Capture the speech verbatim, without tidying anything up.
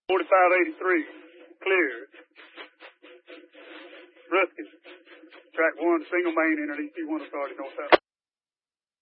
forty-five eighty-three, clear. Ruskin, track one, single main, enter E T one authority, north south.